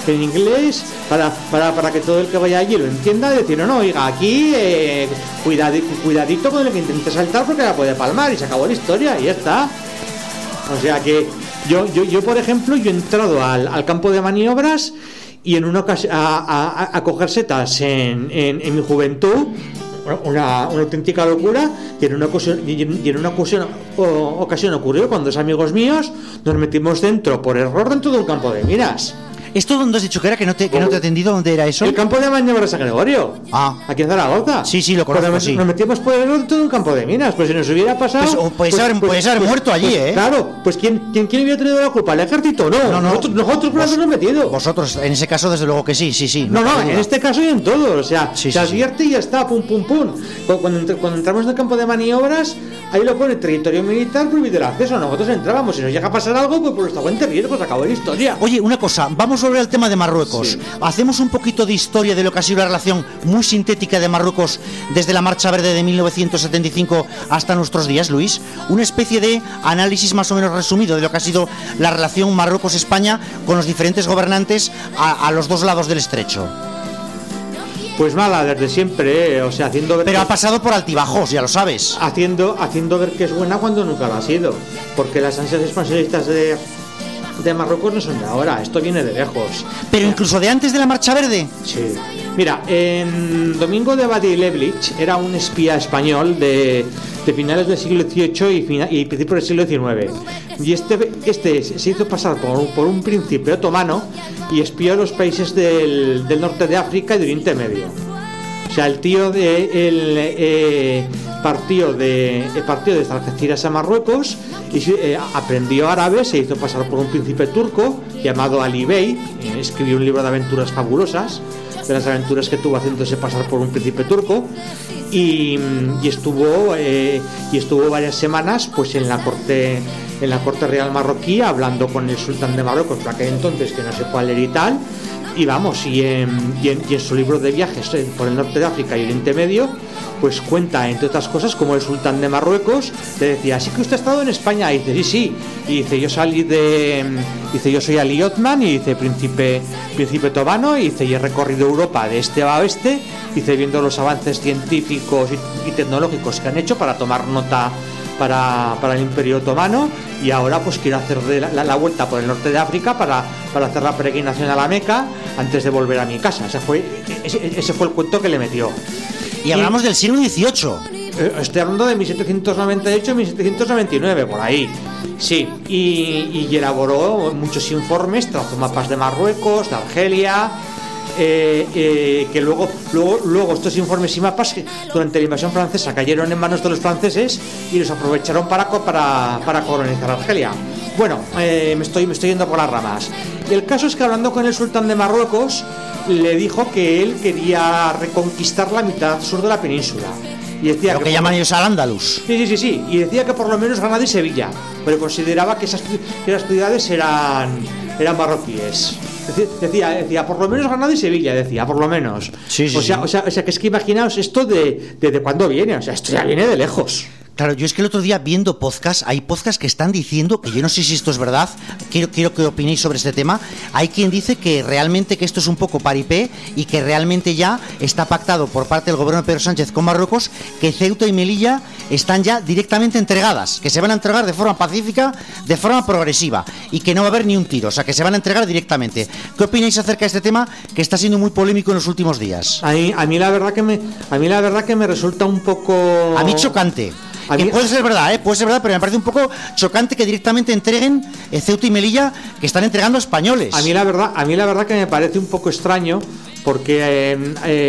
en inglés, para que todo el que vaya allí lo entienda, y decir, no, oiga, aquí cuidadito con el que intente saltar porque la puede palmar, y se acabó la historia y ya está. O sea que yo por ejemplo, yo he entrado al campo de maniobras y en una ocasión a coger setas en mi juventud, una auténtica locura, y en una ocasión ocurrió con 2 amigos míos, nos metimos por error dentro de un campo de minas. ¿Esto dónde has dicho que era? Que no te he atendido. ¿Dónde era eso? El campo de maniobras San Gregorio. Aquí en Zaragoza. Sí, lo conozco, pues nos metimos por el dentro de un campo de minas. Pues si nos hubiera pasado... Puedes haber muerto allí, ¿eh? Claro, pues ¿quién hubiera tenido la culpa? ¿El ejército? No. Nosotros por habernos metido. Vosotros, en ese caso, desde luego que sí. No, en este caso y en todo. O sea, se advierte y ya está, pum. Cuando entramos en el campo de maniobras, ahí lo pone territorio militar, prohibido el acceso. Nosotros entrábamos. Si nos llega a pasar algo, pues por nuestra cuenta riesgo, pues acabó la historia. Oye, una cosa, vamos sobre el tema de Marruecos. Sí. Hacemos un poquito de historia de lo que ha sido la relación muy sintética de Marruecos desde la Marcha Verde de 1975 hasta nuestros días, Luis. Una especie de análisis más o menos resumido de lo que ha sido la relación Marruecos-España con los diferentes gobernantes a los dos lados del estrecho. Pues mala, desde siempre, o sea, haciendo ver... Pero ha pasado por altibajos, ya lo sabes. Haciendo ver que es buena cuando nunca lo ha sido. Porque las ansias expansionistas de Marruecos no son de ahora, esto viene de lejos. Pero incluso de antes de la Marcha Verde. Sí. Mira, Domingo de Badi-Leblich era un espía español de finales del siglo XVIII y principios del siglo XIX. Y este se hizo pasar por un príncipe otomano y espió a los países del norte de África y de Oriente Medio. O sea, el tío partió de Algeciras a Marruecos y aprendió árabe, se hizo pasar por un príncipe turco llamado Ali Bey, escribió un libro de aventuras fabulosas, de las aventuras que tuvo haciéndose pasar por un príncipe turco, y estuvo varias semanas pues en la corte real marroquí hablando con el sultán de Marruecos por aquel entonces, que no sé cuál era y tal. Y vamos, y en su libro de viajes por el norte de África y Oriente Medio, pues cuenta, entre otras cosas, como el sultán de Marruecos le decía, ¿sí que usted ha estado en España? Y dice, sí. Y dice, yo soy Ali Othman, y dice, príncipe otomano, y dice, y he recorrido Europa de este a oeste, dice, viendo los avances científicos y tecnológicos que han hecho para tomar nota para el Imperio Otomano, y ahora pues quiero hacer la vuelta por el norte de África para hacer la peregrinación a la Meca antes de volver a mi casa. Ese fue el cuento que le metió. Y hablamos del siglo XVIII. Estoy hablando de 1798 y 1799, por ahí. Sí, y elaboró muchos informes, trazó mapas de Marruecos, de Argelia, que luego estos informes y mapas que durante la invasión francesa cayeron en manos de los franceses y los aprovecharon para colonizar Argelia. Bueno, me estoy yendo por las ramas. El caso es que, hablando con el sultán de Marruecos, le dijo que él quería reconquistar la mitad sur de la península. Y decía lo que llaman ellos al-Ándalus. Sí. Y decía que por lo menos Granada y Sevilla, pero consideraba que esas ciudades eran marroquíes. Decía, por lo menos Granada y Sevilla, decía, por lo menos. Sí. O sea, que es que imaginaos esto de cuándo viene, o sea, esto ya viene de lejos. Claro, yo es que el otro día viendo hay podcasts que están diciendo, que yo no sé si esto es verdad, quiero que opinéis sobre este tema. Hay quien dice que realmente que esto es un poco paripé y que realmente ya está pactado por parte del gobierno de Pedro Sánchez con Marruecos, que Ceuta y Melilla están ya directamente entregadas, que se van a entregar de forma pacífica, de forma progresiva, y que no va a haber ni un tiro, o sea, que se van a entregar directamente. ¿Qué opináis acerca de este tema que está siendo muy polémico en los últimos días? A mí la verdad que me resulta un poco... A mí chocante. Que puede ser verdad, pero me parece un poco chocante que directamente entreguen Ceuta y Melilla, que están entregando españoles. A mí la verdad que me parece un poco extraño, porque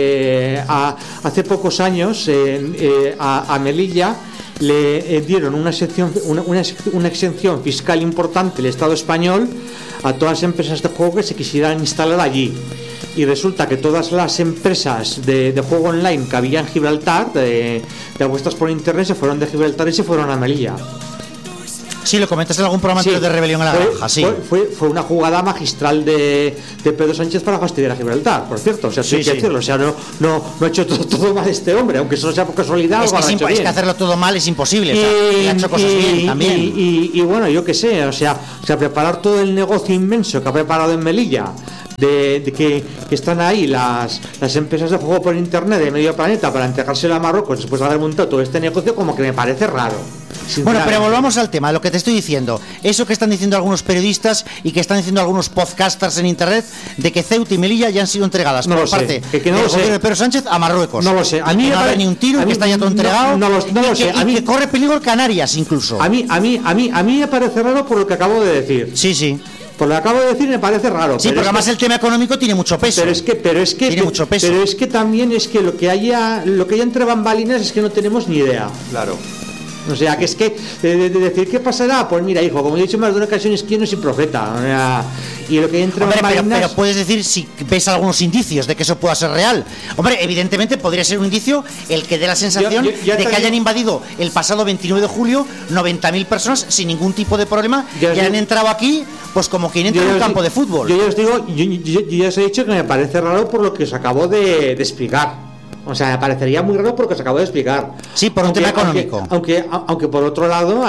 hace pocos años a Melilla le dieron una exención fiscal importante el Estado español a todas las empresas de juego que se quisieran instalar allí. Y resulta que todas las empresas de juego online que había en Gibraltar, de apuestas por internet, se fueron de Gibraltar y se fueron a Melilla. Sí, lo comentaste en algún programa de Rebelión en la Granja, sí. Fue una jugada magistral de Pedro Sánchez para fastidiar a Gibraltar, por cierto. O sea, hay que decirlo. O sea, no ha hecho todo mal este hombre, aunque solo sea por casualidad. Es que hacerlo todo mal es imposible. Ha hecho cosas bien también. Y bueno, yo qué sé, o sea, preparar todo el negocio inmenso que ha preparado en Melilla de que están ahí las empresas de juego por internet de medio planeta para entregárselo a Marruecos después de haber montado todo este negocio, como que me parece raro. Bueno, pero volvamos al tema, lo que te estoy diciendo. Eso que están diciendo algunos periodistas y que están diciendo algunos podcasters en internet, de que Ceuta y Melilla ya han sido entregadas por parte del gobierno de Pedro Sánchez a Marruecos. No lo sé. A mí no habrá ni un tiro, que está ya todo entregado. No lo sé. Y que corre peligro Canarias incluso. A mí me parece raro por lo que acabo de decir. Sí. Por lo que acabo de decir me parece raro. Sí, porque además el tema económico tiene mucho peso. Pero es que también es que lo que haya entre bambalinas es que no tenemos ni idea. Claro. O sea, que es que de decir qué pasará, pues mira, hijo, como he dicho más de una ocasión, es que no soy profeta. O sea, y lo que hay entre bambalinas... pero puedes decir si ves algunos indicios de que eso pueda ser real. Hombre, evidentemente podría ser un indicio el que dé la sensación de que hayan invadido el pasado 29 de julio 90.000 personas sin ningún tipo de problema y han entrado aquí pues como quien entra en un campo de fútbol. Yo ya os digo, yo ya os he dicho que me parece raro por lo que os acabo de explicar. O sea, me parecería muy raro porque os acabo de explicar. Sí, por un tema económico. Aunque por otro lado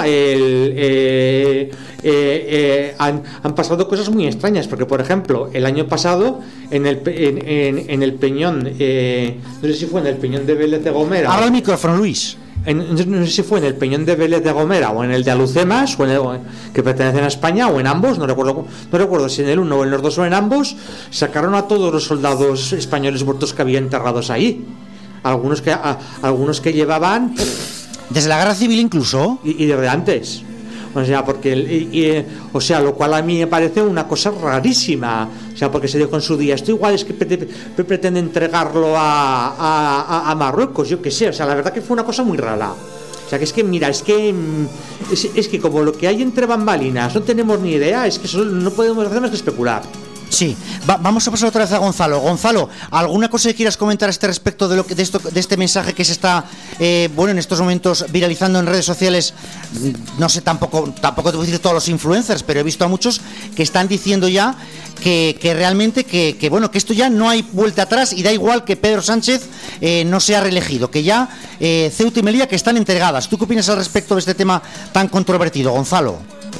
han pasado cosas muy extrañas. Porque, por ejemplo, el año pasado en el Peñón, no sé si fue en el Peñón de Vélez de Gomera. Habla el micrófono, Luis. No sé si fue en el Peñón de Vélez de Gomera o en el de Alucemas, que pertenecen a España, o en ambos, no recuerdo si en el uno o en los dos o en ambos, sacaron a todos los soldados españoles muertos que había enterrados ahí. Algunos que llevaban desde la guerra civil incluso y desde antes. O sea, lo cual a mí me parece una cosa rarísima. O sea, porque se dijo en su día, esto igual es que pretende entregarlo a Marruecos, yo qué sé. O sea, la verdad que fue una cosa muy rara. O sea, que es que, mira, es que como lo que hay entre bambalinas no tenemos ni idea, es que no podemos hacer más que especular. Sí, vamos a pasar otra vez a Gonzalo. Gonzalo, ¿alguna cosa que quieras comentar a este respecto de este mensaje que se está en estos momentos viralizando en redes sociales? No sé, tampoco te voy a decir todos los influencers, pero he visto a muchos que están diciendo ya que realmente que esto ya no hay vuelta atrás y da igual que Pedro Sánchez no sea reelegido, que ya Ceuta y Melilla que están entregadas. ¿Tú qué opinas al respecto de este tema tan controvertido, Gonzalo?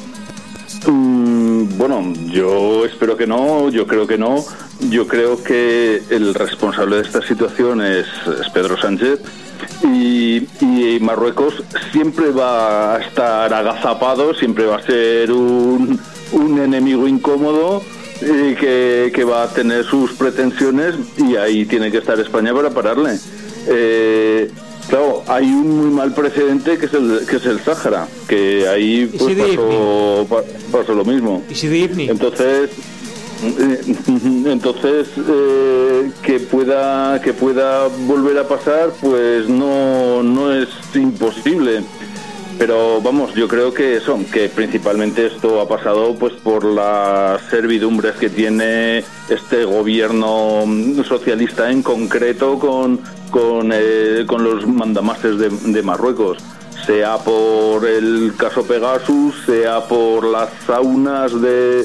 Bueno, yo espero que no, yo creo que no. Yo creo que el responsable de esta situación es Pedro Sánchez y Marruecos siempre va a estar agazapado, siempre va a ser un enemigo incómodo que va a tener sus pretensiones y ahí tiene que estar España para pararle. Claro, hay un muy mal precedente que es el Sáhara, que ahí pues pasó lo mismo. Entonces que pueda volver a pasar, pues no es imposible. Pero vamos, yo creo que principalmente esto ha pasado pues por las servidumbres que tiene este gobierno socialista en concreto con los mandamases de Marruecos, sea por el caso Pegasus, sea por las saunas del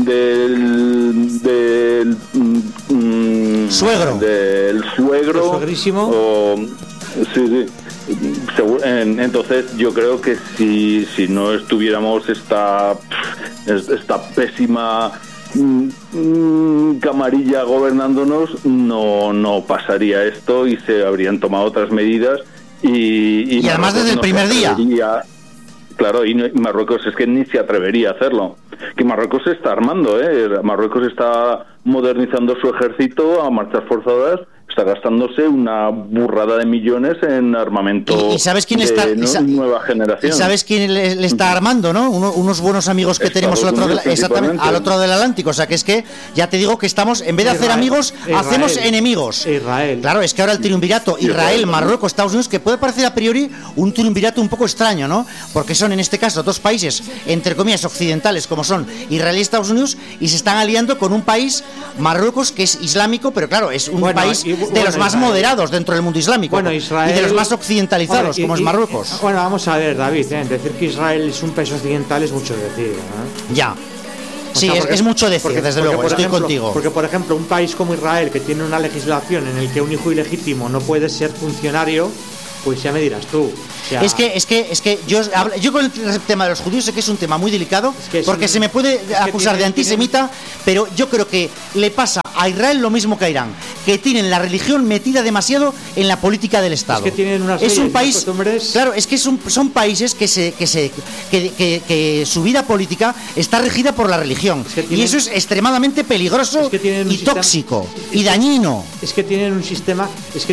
suegro. Del suegro. El suegrísimo. Sí. Entonces yo creo que si no estuviéramos esta pésima camarilla gobernándonos, no pasaría esto y se habrían tomado otras medidas y además desde el primer día. Claro, y Marruecos es que ni se atrevería a hacerlo. Que Marruecos se está armando, Marruecos está modernizando su ejército a marchas forzadas, está gastándose una burrada de millones en armamento. ¿Y sabes quién está nueva generación? ¿Y sabes quién le está armando, no? Unos buenos amigos que tenemos al otro del Atlántico. O sea, que es que ya te digo que estamos, en vez de hacer amigos, hacemos enemigos. Israel. Claro, es que ahora el triunvirato Israel, Marruecos, Estados Unidos, que puede parecer a priori un triunvirato un poco extraño, ¿no? Porque son en este caso dos países, entre comillas, occidentales, como son Israel y Estados Unidos, y se están aliando con un país, Marruecos, que es islámico, pero claro, es un país de los más moderados dentro del mundo islámico, Israel, y de los más occidentalizados, como es Marruecos. Bueno, vamos a ver, David, decir que Israel es un país occidental es mucho decir, ¿no? Ya. Sí, es mucho decir, desde luego, estoy contigo. Porque, por ejemplo, un país como Israel, que tiene una legislación en el que un hijo ilegítimo no puede ser funcionario, pues ya me dirás tú. O sea, es que yo con el tema de los judíos sé que es un tema muy delicado, porque se me puede acusar de antisemita, pero yo creo que le pasa a Israel lo mismo que a Irán, que tienen la religión metida demasiado en la política del Estado. Es que tienen unas es un leyes, país, costumbres. claro, es que son países que su vida política está regida por la religión, y eso es extremadamente peligroso y tóxico y dañino. Es que tienen un sistema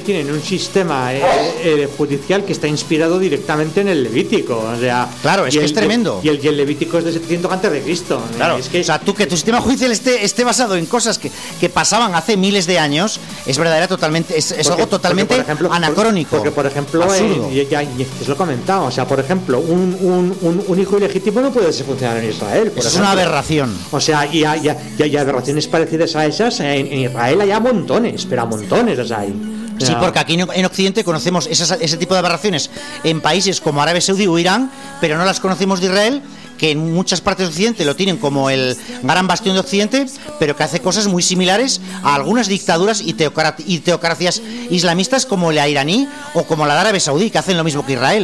judicial que está inspirado directamente en el Levítico, o sea, claro, es que es tremendo. Y el Levítico es de 700 antes de Cristo. Claro, es que, o sea, tú que tu sistema judicial esté basado en cosas que pasaban hace miles de años, es totalmente, es algo totalmente anacrónico. Porque, por ejemplo, ya os lo he comentado, o sea, por ejemplo, un hijo ilegítimo no puede ser funcionario en Israel. Es una aberración. O sea, y hay aberraciones parecidas a esas en Israel hay montones, pero a montones las hay. Sí, porque aquí en Occidente conocemos ese tipo de aberraciones en países como Arabia Saudí o Irán, pero no las conocemos de Israel, que en muchas partes de Occidente lo tienen como el gran bastión de Occidente, pero que hace cosas muy similares a algunas dictaduras y teocracias islamistas como la iraní o como la de Arabia Saudí, que hacen lo mismo que Israel.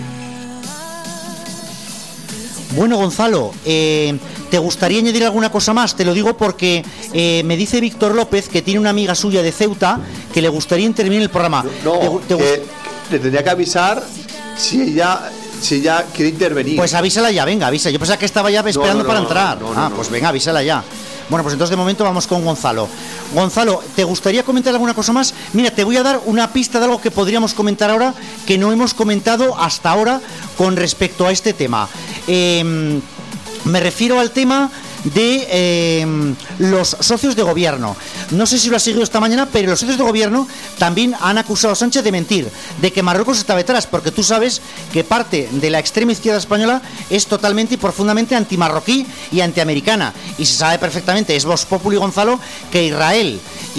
Bueno, Gonzalo, ¿te gustaría añadir alguna cosa más? Te lo digo porque me dice Víctor López que tiene una amiga suya de Ceuta que le gustaría intervenir en el programa. No, te tendría que avisar si ella quiere intervenir. Pues avísala ya, venga, avisa. Yo pensaba que estaba ya esperando para entrar. Pues venga, avísala ya. Bueno, pues entonces de momento vamos con Gonzalo. Gonzalo, ¿te gustaría comentar alguna cosa más? Mira, te voy a dar una pista de algo que podríamos comentar ahora, que no hemos comentado hasta ahora con respecto a este tema. Me refiero al tema de los socios de gobierno. No sé si lo has seguido esta mañana, pero los socios de gobierno también han acusado a Sánchez de mentir, de que Marruecos está detrás, porque tú sabes que parte de la extrema izquierda española es totalmente y profundamente antimarroquí y antiamericana, y se sabe perfectamente, es Vox Populi, Gonzalo, que Israel,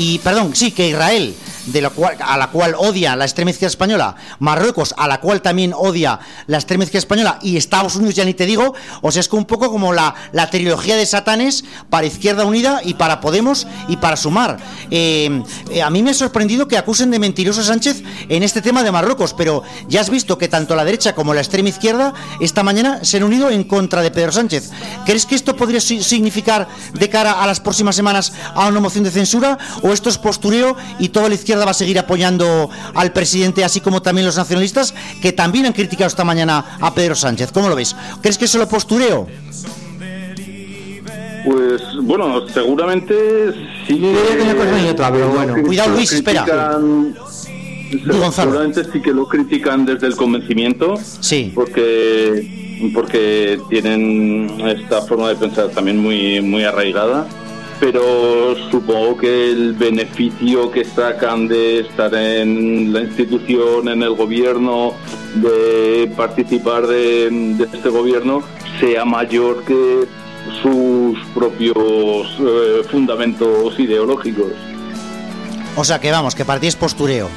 a la cual odia la extrema izquierda española, Marruecos, a la cual también odia la extrema izquierda española, y Estados Unidos ya ni te digo. O sea, es que un poco como la trilogía de Satanes para Izquierda Unida y para Podemos y para Sumar. A mí me ha sorprendido que acusen de mentiroso a Sánchez en este tema de Marruecos, pero ya has visto que tanto la derecha como la extrema izquierda esta mañana se han unido en contra de Pedro Sánchez. ¿Crees que esto podría significar de cara a las próximas semanas a una moción de censura, o esto es postureo y toda la izquierda va a seguir apoyando al presidente, así como también los nacionalistas, que también han criticado esta mañana a Pedro Sánchez? ¿Cómo lo ves? ¿Crees que es solo postureo? Pues bueno, seguramente sí. Pero bueno, cuidado, Luis, espera. Seguramente sí que lo critican desde el convencimiento, sí, porque tienen esta forma de pensar también muy arraigada. Pero supongo que el beneficio que sacan de estar en la institución, en el gobierno, de participar de este gobierno, sea mayor que sus propios fundamentos ideológicos. O sea que vamos, que para ti es postureo.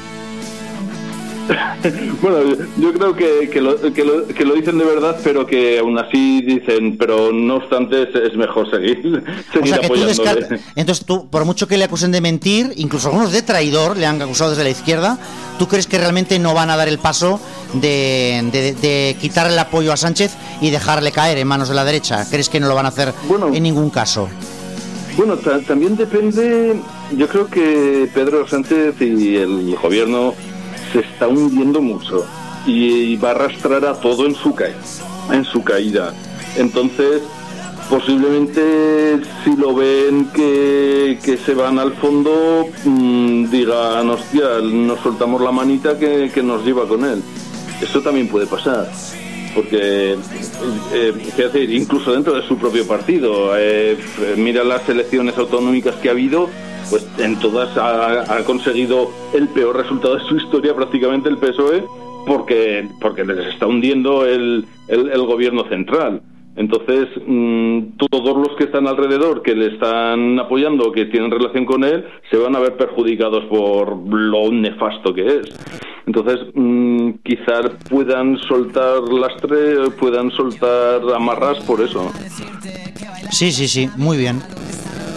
Bueno, yo creo que lo dicen de verdad, pero que aún así dicen, pero no obstante es mejor seguir o sea, que apoyándole. Entonces tú, por mucho que le acusen de mentir, incluso algunos de traidor le han acusado desde la izquierda, ¿tú crees que realmente no van a dar el paso de quitar el apoyo a Sánchez y dejarle caer en manos de la derecha? ¿Crees que no lo van a hacer en ningún caso? Bueno, también depende. Yo creo que Pedro Sánchez y el gobierno se está hundiendo mucho y va a arrastrar a todo en su caída. Entonces, posiblemente si lo ven que se van al fondo, digan, hostia, nos soltamos la manita que nos lleva con él. Eso también puede pasar, porque incluso dentro de su propio partido, mira las elecciones autonómicas que ha habido, pues en todas ha conseguido el peor resultado de su historia prácticamente el PSOE, porque les está hundiendo el gobierno central. Entonces, todos los que están alrededor, que le están apoyando, que tienen relación con él, se van a ver perjudicados por lo nefasto que es. Entonces, quizás puedan soltar lastre, puedan soltar amarras por eso. Sí, muy bien.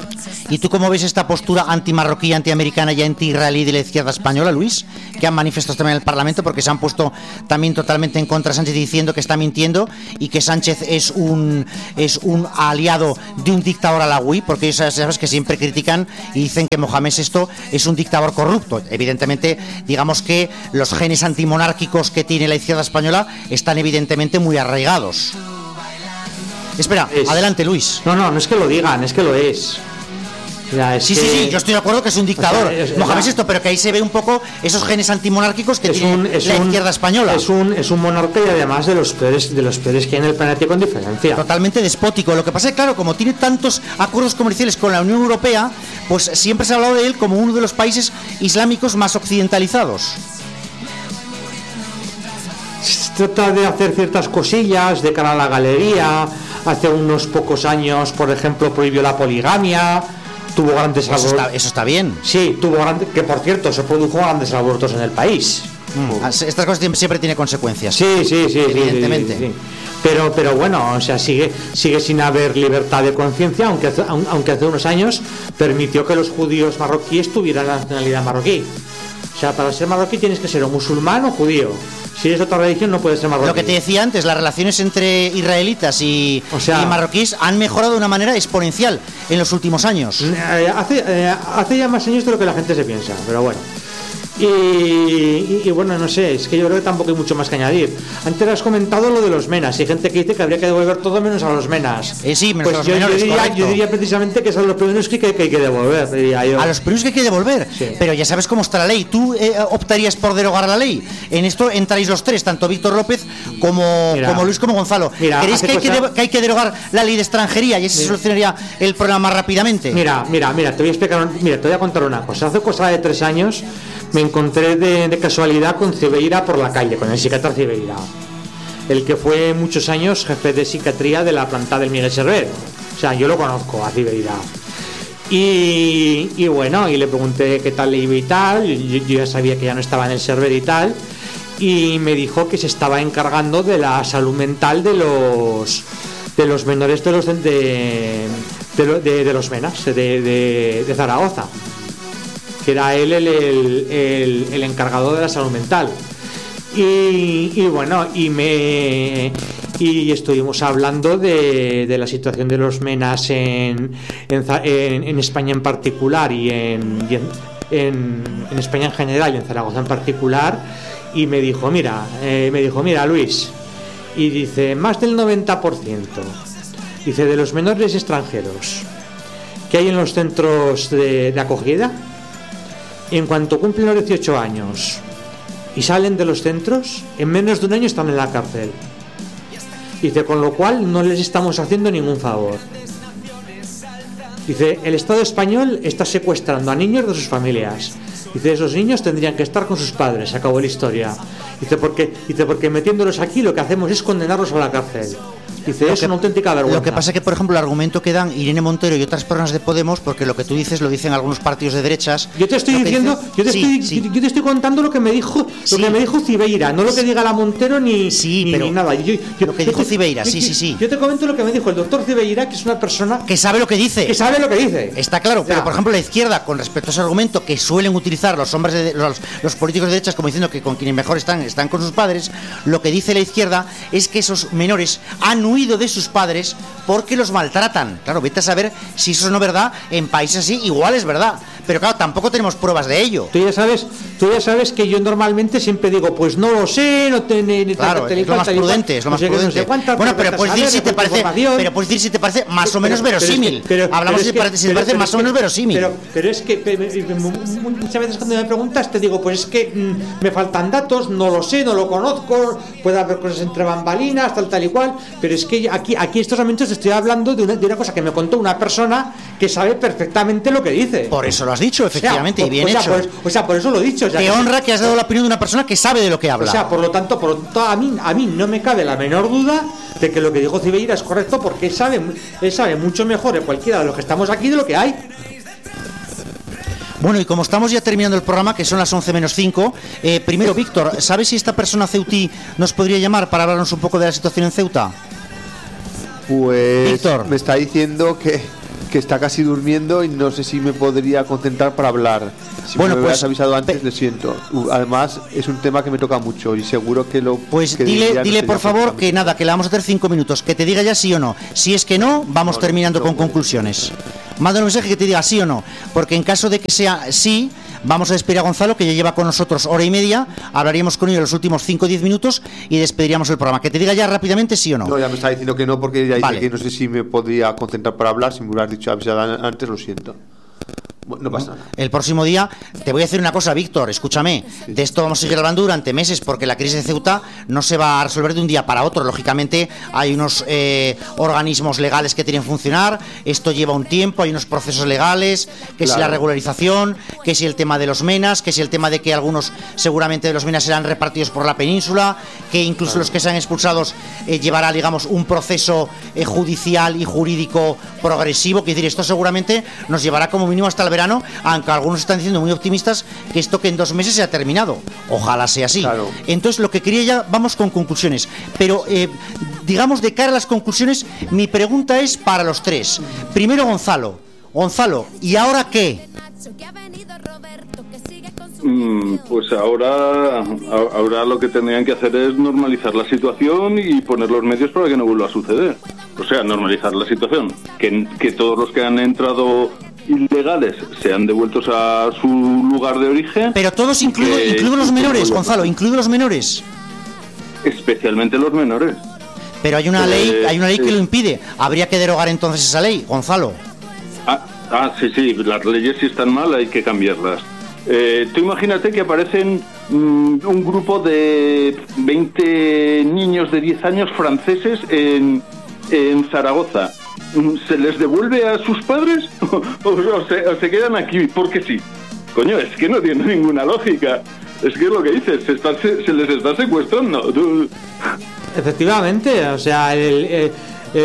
¿Y tú cómo ves esta postura anti-marroquí, anti-americana y anti-israelí de la izquierda española, Luis? Que han manifestado también en el Parlamento, porque se han puesto también totalmente en contra de Sánchez, diciendo que está mintiendo y que Sánchez es un aliado de un dictador alawí, porque ellos sabes que siempre critican y dicen que Mohamed VI es un dictador corrupto. Evidentemente, digamos que los genes antimonárquicos que tiene la izquierda española están evidentemente muy arraigados. Espera, adelante, Luis. No es que lo digan, es que lo es. Sí, yo estoy de acuerdo que es un dictador, Mohamed VI, pero que ahí se ve un poco esos genes antimonárquicos que tiene la izquierda española. Es un monarca y además de los peores que hay en el planeta, con diferencia. Totalmente despótico. Lo que pasa es que, claro, como tiene tantos acuerdos comerciales con la Unión Europea, pues siempre se ha hablado de él como uno de los países islámicos más occidentalizados. Se trata de hacer ciertas cosillas de cara a la galería. Hace unos pocos años, por ejemplo, prohibió la poligamia. Tuvo grandes abortos. Eso está bien. Sí, que por cierto se produjo grandes abortos en el país. Estas cosas siempre tienen consecuencias. Sí, evidentemente. Sí. Pero bueno, o sea, sigue sin haber libertad de conciencia, aunque hace unos años permitió que los judíos marroquíes tuvieran la nacionalidad marroquí. O sea, para ser marroquí tienes que ser o musulmán o judío. Si eres otra religión no puedes ser marroquí. Lo que te decía antes, las relaciones entre israelitas y marroquíes han mejorado de una manera exponencial en los últimos años. Hace ya más años de lo que la gente se piensa, pero bueno. Y bueno, no sé, es que yo creo que tampoco hay mucho más que añadir. Antes has comentado lo de los menas. Hay gente que dice que habría que devolver todo menos a los menas. Sí, menos pues a los menores, yo diría precisamente que son los primeros que hay que devolver, diría yo. A los primeros que hay que devolver, sí. Pero ya sabes cómo está la ley. ¿Tú optarías por derogar la ley? En esto entráis los tres, tanto Víctor López como Luis como Gonzalo. ¿Queréis que hay que derogar la ley de extranjería y así se solucionaría el problema más rápidamente? Mira, te voy a contar una cosa. Hace cosa de 3 años me encontré de casualidad con Cibeira por la calle, con el psiquiatra Cibeira, el que fue muchos años jefe de psiquiatría de la planta del Miguel Servet. O sea, yo lo conozco a Cibeira. Y bueno, y le pregunté qué tal le iba y tal. Yo ya sabía que ya no estaba en el Servet y tal. Y me dijo que se estaba encargando de la salud mental de los menores de los menas de Zaragoza, que era él el encargado de la salud mental. Y bueno, y estuvimos hablando de la situación de los menas en España en particular y en España en general y en Zaragoza en particular. Y me dijo, mira Luis, y dice, más del 90%, dice, de los menores extranjeros que hay en los centros de acogida, en cuanto cumplen los 18 años y salen de los centros, en menos de un año están en la cárcel. Dice, con lo cual no les estamos haciendo ningún favor. Dice, el Estado español está secuestrando a niños de sus familias. Dice, esos niños tendrían que estar con sus padres. Se acabó la historia. Dice, porque metiéndolos aquí lo que hacemos es condenarlos a la cárcel. Dice, es una auténtica vergüenza. Lo que pasa es que, por ejemplo, el argumento que dan Irene Montero y otras personas de Podemos, porque lo que tú dices lo dicen algunos partidos de derechas. Yo te estoy diciendo, yo te estoy contando lo que me dijo Cibeira, no lo que diga la Montero ni nada. Lo que dijo Cibeira, sí. Yo te comento lo que me dijo el doctor Cibeira, que es una persona que sabe lo que dice. Está claro, pero por ejemplo la izquierda, con respecto a ese argumento que suelen utilizar los hombres los políticos de derechas como diciendo que con quienes mejor están con sus padres, lo que dice la izquierda es que esos menores han huido de sus padres porque los maltratan. Claro, vete a saber si eso no es verdad. En países así igual es verdad, pero claro, tampoco tenemos pruebas de ello. Tú ya sabes que yo normalmente siempre digo, pues no lo sé, no te claro, es lo más prudente, es lo más prudente. Bueno, pero puedes decir si te parece más o menos verosímil. Hablamos si te parece más o menos verosímil. Pero es que muchas veces cuando me preguntas te digo, pues es que me faltan datos, no lo sé, no lo conozco, puede haber cosas entre bambalinas, tal y cual, pero es que aquí estos momentos estoy hablando de una cosa que me contó una persona que sabe perfectamente lo que dice. Por eso lo has dicho, efectivamente, y bien hecho. Por eso lo he dicho. Te honra que has dado la opinión de una persona que sabe de lo que habla. O sea, por lo tanto a mí no me cabe la menor duda de que lo que dijo Cibeira es correcto, porque él sabe mucho mejor de cualquiera de los que estamos aquí de lo que hay. Bueno, y como estamos ya terminando el programa, que son las 11 menos 5, primero, Víctor, ¿sabes si esta persona ceutí nos podría llamar para hablarnos un poco de la situación en Ceuta? Pues Víctor, me está diciendo que que está casi durmiendo y no sé si me podría concentrar para hablar. Si Bueno, me pues, hubieras avisado antes, le siento. Además, es un tema que me toca mucho y seguro que lo... Pues que diría no dile sería por favor correctamente. que nada, que le vamos a hacer 5 minutos, que te diga ya sí o no. Si es que no, vamos terminando con conclusiones. Manda un mensaje que te diga sí o no, porque en caso de que sea sí, vamos a despedir a Gonzalo, que ya lleva con nosotros hora y media, hablaríamos con ello los últimos 5 o 10 minutos y despediríamos el programa. Que te diga ya rápidamente sí o no. No, ya me está diciendo que no, porque ya Vale. dice que no sé si me podría concentrar para hablar. Si me hubieras dicho avisado antes, lo siento. Bueno, no pasa nada. El próximo día, te voy a decir una cosa, Víctor, escúchame, de esto vamos a seguir hablando durante meses, porque la crisis de Ceuta no se va a resolver de un día para otro. Lógicamente hay unos organismos legales que tienen que funcionar, esto lleva un tiempo, hay unos procesos legales, que si la regularización, que si el tema de los menas, que si el tema de que algunos seguramente de los menas serán repartidos por la península, que incluso los que sean expulsados llevará, digamos, un proceso judicial y jurídico progresivo, que es decir, esto seguramente nos llevará como mínimo hasta el verano, aunque algunos están diciendo muy optimistas que esto que en 2 meses se ha terminado. Ojalá sea así. Claro. Entonces lo que quería ya, vamos con conclusiones, pero digamos de cara a las conclusiones, mi pregunta es para los tres. Primero Gonzalo, ¿y ahora qué? Pues ahora lo que tendrían que hacer es normalizar la situación y poner los medios para que no vuelva a suceder. O sea, normalizar la situación, que todos los que han entrado ilegales sean devueltos a su lugar de origen. Pero todos incluidos los menores, Gonzalo, incluidos los menores. Especialmente los menores. Pero hay una ley que lo impide. Habría que derogar entonces esa ley, Gonzalo. Sí, las leyes si están mal hay que cambiarlas. Tú imagínate que aparecen un grupo de 20 niños de 10 años franceses en Zaragoza. ¿Se les devuelve a sus padres o se quedan aquí porque sí? Coño, es que no tiene ninguna lógica. Es que es lo que dices, se les está secuestrando. Efectivamente, o sea, lo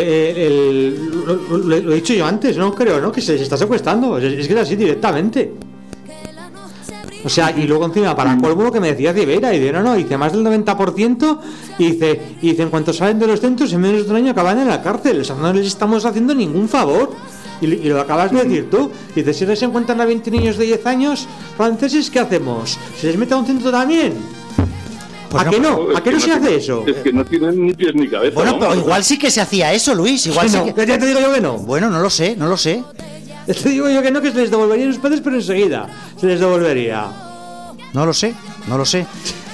he dicho yo antes, no creo, ¿no? Que se les está secuestrando, es que es así directamente. O sea, y luego encima, para colmo, lo que me decía Rivera, y dice más del 90%, y dice, en cuanto salen de los centros, en menos de un año acaban en la cárcel. O sea, no les estamos haciendo ningún favor. Y lo acabas de decir tú. Dice, si se encuentran a 20 niños de 10 años franceses, ¿qué hacemos? ¿Se les mete a un centro también? Pues ¿A qué no? ¿A qué no se hace eso? Es que no tienen ni pies ni cabeza. Bueno, ¿no? pero igual sí que se hacía eso, Luis. Igual Sí, sí no, que... ya te digo yo que no. Bueno, no lo sé. Te digo yo que no, que se les devolvería a sus padres, pero enseguida se les devolvería. No lo sé. No lo sé.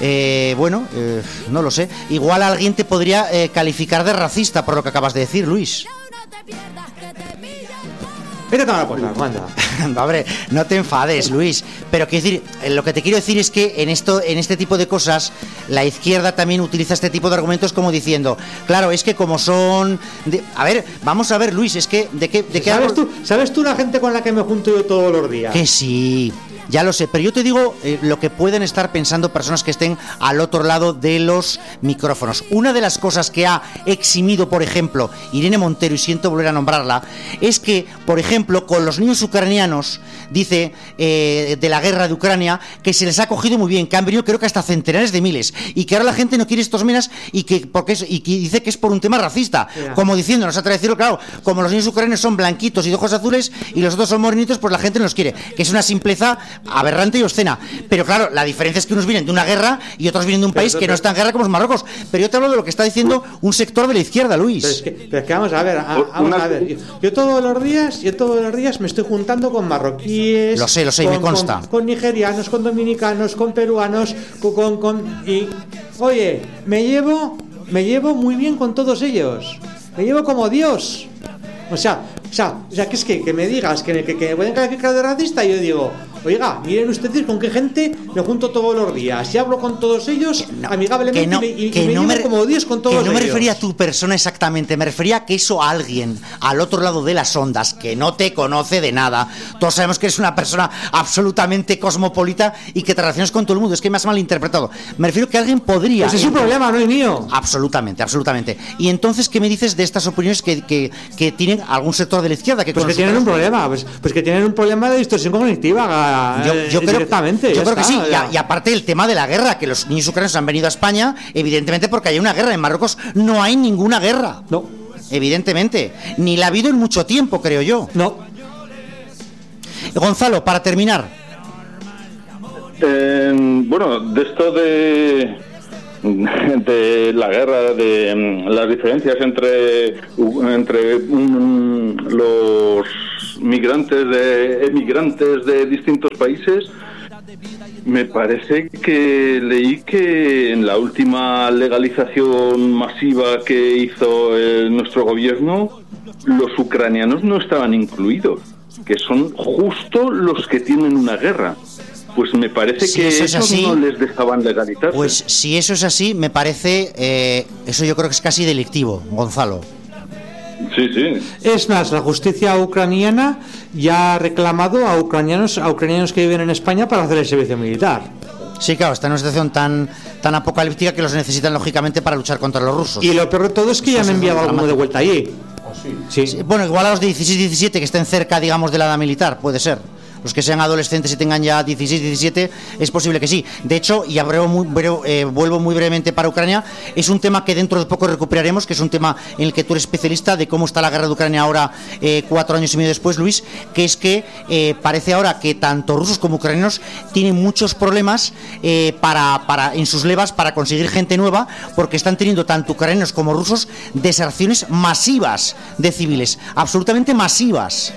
Igual alguien te podría calificar de racista por lo que acabas de decir, Luis. Vete a tomar por la manda. Hombre, no te enfades, Luis. Pero quiero decir, lo que te quiero decir es que en este tipo de cosas, la izquierda también utiliza este tipo de argumentos como diciendo, claro, es que como son... A ver, vamos a ver, Luis, es que... ¿De qué ¿Sabes tú la gente con la que me junto yo todos los días? Que sí... Ya lo sé, pero yo te digo lo que pueden estar pensando personas que estén al otro lado de los micrófonos. Una de las cosas que ha eximido, por ejemplo, Irene Montero, y siento volver a nombrarla, es que, por ejemplo, con los niños ucranianos, dice, de la guerra de Ucrania, que se les ha cogido muy bien, que han venido creo que hasta centenares de miles, y que ahora la gente no quiere estos menas y que dice que es por un tema racista, como diciendo, nos atreve a decirlo, claro, como los niños ucranianos son blanquitos y de ojos azules y los otros son morenitos, pues la gente no los quiere, que es una simpleza aberrante y obscena. Pero claro, la diferencia es que unos vienen de una guerra y otros vienen de un país que no está en guerra como es Marruecos. Pero yo te hablo de lo que está diciendo un sector de la izquierda, Luis. Pero es que vamos a ver. Yo todos los días me estoy juntando con marroquíes. Lo sé, y me consta. Con nigerianos, con dominicanos, con peruanos, y oye, me llevo muy bien con todos ellos. Me llevo como Dios. O sea, que es que me digas que me pueden calificar de racista, y yo digo, oiga, miren ustedes con qué gente me junto todos los días y hablo con todos ellos amigablemente, y me llevo como Dios con todos ellos. Que no me refería a tu persona exactamente, me refería a que eso a alguien al otro lado de las ondas que no te conoce de nada. Todos sabemos que eres una persona absolutamente cosmopolita y que te relacionas con todo el mundo. Es que me has malinterpretado. Me refiero que alguien podría... Ese es su problema, no es mío. Absolutamente. Y entonces, ¿qué me dices de estas opiniones que tienen algún sector de la izquierda? Pues que tienen un problema, pues que tienen un problema de distorsión cognitiva. Yo creo que sí. Y aparte el tema de la guerra, que los niños ucranianos han venido a España, evidentemente porque hay una guerra. En Marruecos no hay ninguna guerra. No. Evidentemente. Ni la ha habido en mucho tiempo, creo yo. No. Gonzalo, para terminar. Bueno, de esto de la guerra, de las diferencias entre los emigrantes de distintos países, me parece que leí que en la última legalización masiva que hizo nuestro gobierno, los ucranianos no estaban incluidos, que son justo los que tienen una guerra. Pues me parece que eso no les dejaban legalizarse. Pues si eso es así, me parece, eso yo creo que es casi delictivo, Gonzalo. Sí, sí. Es más, la justicia ucraniana ya ha reclamado a ucranianos que viven en España para hacer el servicio militar. Sí, claro, está en una situación tan apocalíptica que los necesitan lógicamente para luchar contra los rusos. Y lo peor de todo es que ya han enviado alguno de vuelta allí. Sí. Sí, bueno, igual a los de 16-17 que estén cerca, digamos, de la edad militar, puede ser. Los que sean adolescentes y tengan ya 16-17, es posible que sí. De hecho, y vuelvo muy brevemente para Ucrania, es un tema que dentro de poco recuperaremos, que es un tema en el que tú eres especialista, de cómo está la guerra de Ucrania ahora, 4 años y medio después, Luis, que es que parece ahora que tanto rusos como ucranianos tienen muchos problemas en sus levas para conseguir gente nueva, porque están teniendo tanto ucranianos como rusos deserciones masivas de civiles, absolutamente masivas.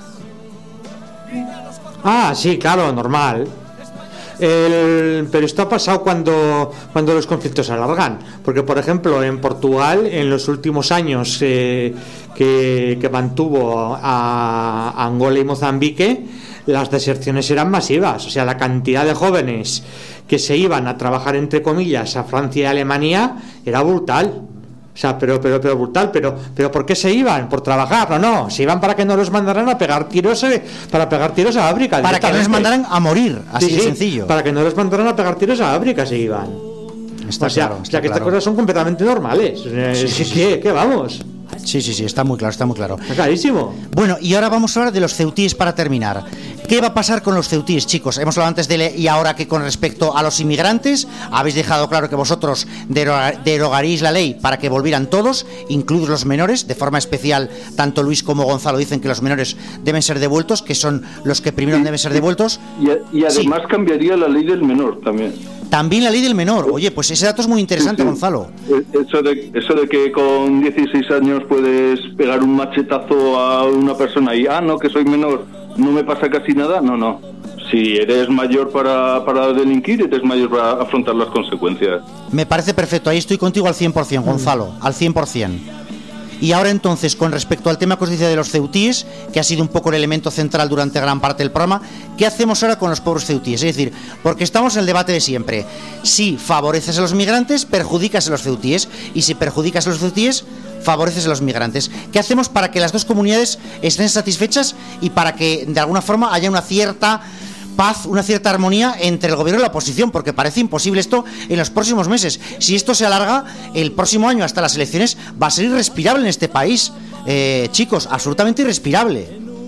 Ah, sí, claro, normal. Pero esto ha pasado cuando los conflictos se alargan. Porque, por ejemplo, en Portugal, en los últimos años que mantuvo a Angola y Mozambique, las deserciones eran masivas. O sea, la cantidad de jóvenes que se iban a trabajar, entre comillas, a Francia y Alemania era brutal. O sea, pero brutal, pero ¿por qué se iban? ¿Por trabajar? No, se iban para que no los mandaran a pegar tiros, para pegar tiros a África. Para que no les mandaran a morir, así de sencillo. Para que no los mandaran a pegar tiros a África se iban. Está claro, que estas cosas son completamente normales. ¿Qué vamos? Sí, está muy claro, está muy claro. Está clarísimo. Bueno, y ahora vamos a hablar de los ceutíes para terminar. ¿Qué va a pasar con los ceutíes, chicos? Hemos hablado antes y ahora que con respecto a los inmigrantes, habéis dejado claro que vosotros derogaréis la ley para que volvieran todos, incluidos los menores, de forma especial, tanto Luis como Gonzalo dicen que los menores deben ser devueltos, que son los que primero deben ser devueltos. Y además cambiaría la ley del menor también. También la ley del menor. Oye, pues ese dato es muy interesante, sí. Gonzalo. Eso de que con 16 años puedes pegar un machetazo a una persona y, no, que soy menor, no me pasa casi nada. No. Si eres mayor para delinquir, eres mayor para afrontar las consecuencias. Me parece perfecto. Ahí estoy contigo al 100%, Gonzalo. Al 100%. Y ahora entonces, con respecto al tema que os decía de los ceutíes, que ha sido un poco el elemento central durante gran parte del programa, ¿qué hacemos ahora con los pobres ceutíes? Es decir, porque estamos en el debate de siempre. Si favoreces a los migrantes, perjudicas a los ceutíes. Y si perjudicas a los ceutíes, favoreces a los migrantes. ¿Qué hacemos para que las dos comunidades estén satisfechas y para que de alguna forma haya una cierta paz, una cierta armonía entre el gobierno y la oposición? Porque parece imposible esto en los próximos meses. Si esto se alarga, el próximo año hasta las elecciones va a ser irrespirable en este país. Chicos, absolutamente irrespirable.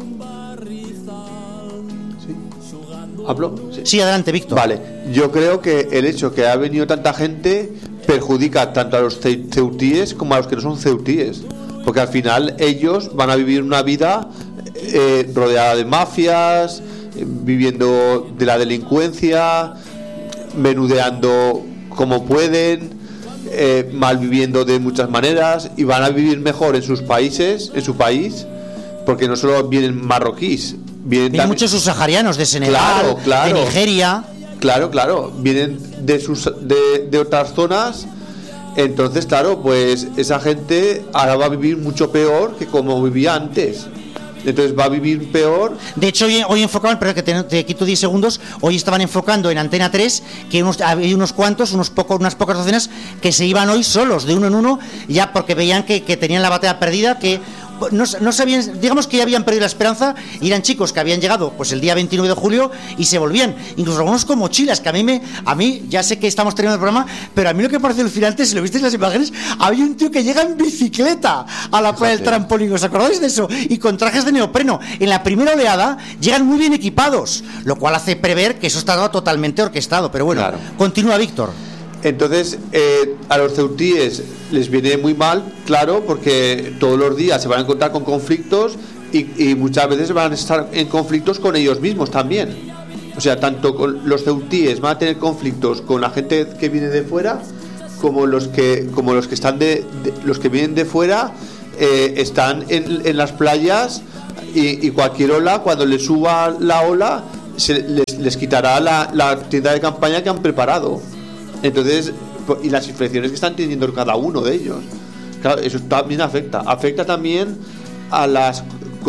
¿Sí? ¿Hablo? Sí, adelante, Víctor. Vale, yo creo que el hecho que ha venido tanta gente perjudica tanto a los ceutíes como a los que no son ceutíes. Porque al final ellos van a vivir una vida rodeada de mafias, viviendo de la delincuencia, menudeando como pueden, malviviendo de muchas maneras, y van a vivir mejor en sus países, en su país, porque no solo vienen marroquíes, vienen muchos subsaharianos de Senegal, claro, de Nigeria. Claro, vienen de otras zonas. Entonces, claro, pues esa gente ahora va a vivir mucho peor que como vivía antes. Entonces va a vivir peor. De hecho, hoy enfocaban, pero que te quito 10 segundos, hoy estaban enfocando en Antena 3 que había unas pocas docenas que se iban hoy solos, de uno en uno, ya porque veían que tenían la batalla perdida, que no sabían, digamos que ya habían perdido la esperanza, y eran chicos que habían llegado pues el día 29 de julio y se volvían, incluso algunos con mochilas, que a mí ya sé que estamos terminando el programa, pero a mí lo que parece alucinante, si lo visteis en las imágenes, había un tío que llega en bicicleta a la playa del trampolín, ¿os acordáis de eso? Y con trajes de neopreno. En la primera oleada llegan muy bien equipados, lo cual hace prever que eso estaba totalmente orquestado, pero bueno, claro. Continúa, Víctor. Entonces, a los ceutíes les viene muy mal, claro, porque todos los días se van a encontrar con conflictos y muchas veces van a estar en conflictos con ellos mismos también. O sea, tanto con los ceutíes van a tener conflictos con la gente que viene de fuera, como los que están los que vienen de fuera están en las playas, y cualquier ola, cuando les suba la ola, les quitará la tienda de campaña que han preparado. Entonces, y las infecciones que están teniendo cada uno de ellos, claro, eso también afecta también a las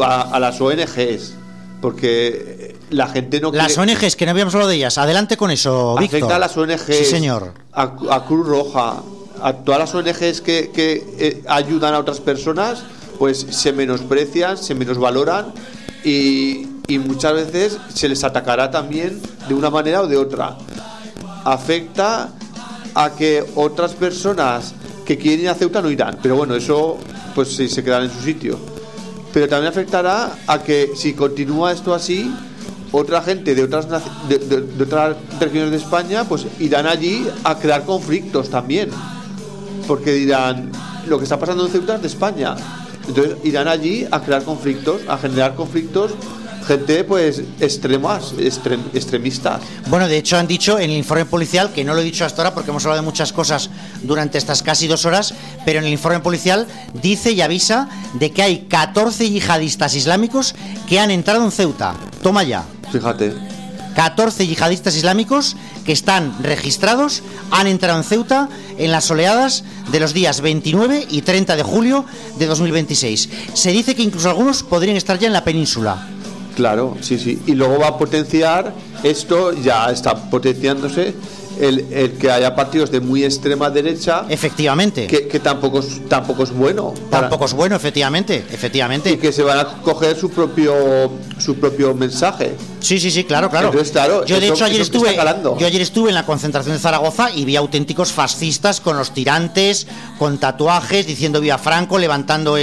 ONGs, porque la gente no las quiere... ONGs, que no habíamos hablado de ellas, adelante con eso, Víctor. Afecta a las ONGs, sí señor, a Cruz Roja, a todas las ONGs que ayudan a otras personas, pues se menosprecian, se menosvaloran, y muchas veces se les atacará también de una manera o de otra. Afecta a que otras personas que quieren ir a Ceuta no irán, pero bueno, eso pues sí, se quedará en su sitio. Pero también afectará a que, si continúa esto así, otra gente de otras regiones de España pues irán allí a crear conflictos también, porque dirán, lo que está pasando en Ceuta es de España. Entonces irán allí a crear conflictos, a generar conflictos, gente pues extremistas. Bueno, de hecho han dicho en el informe policial, que no lo he dicho hasta ahora porque hemos hablado de muchas cosas durante estas casi 2 horas, pero en el informe policial dice y avisa de que hay 14 yihadistas islámicos que han entrado en Ceuta. Toma ya. Fíjate. 14 yihadistas islámicos que están registrados han entrado en Ceuta en las oleadas de los días 29 y 30 de julio de 2026. Se dice que incluso algunos podrían estar ya en la península. Claro, sí. Y luego va a potenciar, esto ya está potenciándose, el que haya partidos de muy extrema derecha. Efectivamente. Que tampoco es bueno. Tampoco es bueno, efectivamente. Y que se van a coger su propio mensaje. Sí, claro. Entonces, claro, Yo de hecho ayer estuve en la concentración de Zaragoza y vi auténticos fascistas con los tirantes, con tatuajes, diciendo viva Franco, levantando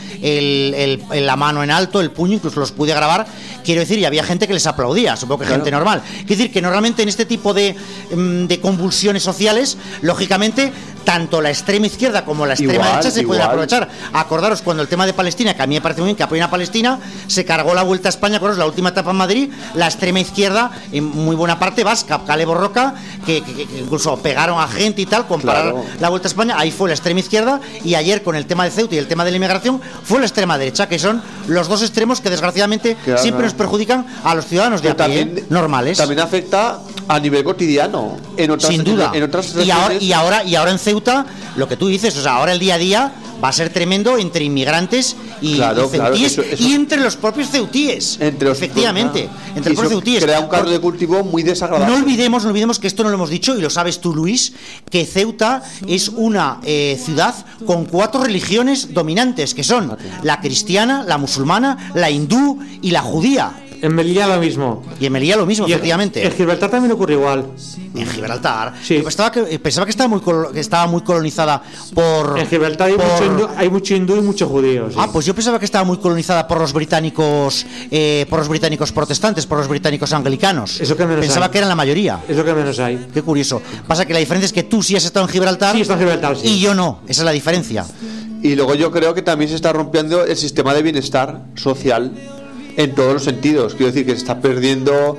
la mano en alto, el puño, incluso los pude grabar. Quiero decir, y había gente que les aplaudía, supongo que gente normal. Quiero decir que normalmente en este tipo de convulsiones sociales, lógicamente, tanto la extrema izquierda como la extrema derecha se pueden aprovechar. Acordaros cuando el tema de Palestina, que a mí me parece muy bien que apoyen a Palestina, se cargó la Vuelta a España, acordaros, la última etapa en Madrid, la extrema izquierda, en muy buena parte vasca, Kale Borroka, que incluso pegaron a gente y tal, comparar la Vuelta a España, ahí fue la extrema izquierda, y ayer con el tema de Ceuta y el tema de la inmigración fue la extrema derecha, que son los dos extremos que desgraciadamente siempre nos perjudican a los ciudadanos de a pie, normales. También afecta a nivel cotidiano, sin duda. En otras y ahora en Ceuta, lo que tú dices, o sea, ahora el día a día va a ser tremendo entre inmigrantes y ceutíes, eso, y entre los propios ceutíes. Efectivamente, entre los propios ceutíes. Crea un caldo de cultivo muy desagradable. No olvidemos que esto no lo hemos dicho, y lo sabes tú, Luis, que Ceuta es una ciudad con 4 religiones dominantes, que son la cristiana, la musulmana, la hindú y la judía. En Melilla lo mismo. Y en Melilla lo mismo, efectivamente. En Gibraltar también ocurre igual. En Gibraltar. Sí. Pensaba que estaba muy colonizada por... En Gibraltar hay mucho hindú y mucho judío. Sí. Pues yo pensaba que estaba muy colonizada por los británicos protestantes, por los británicos anglicanos. Eso que menos pensaba hay. Que eran la mayoría. Es lo que menos hay. Qué curioso. Pasa que la diferencia es que tú sí has estado en Gibraltar. Sí, he estado en Gibraltar, sí. Y yo no. Esa es la diferencia. Y luego yo creo que también se está rompiendo el sistema de bienestar social en todos los sentidos. Quiero decir que se está perdiendo.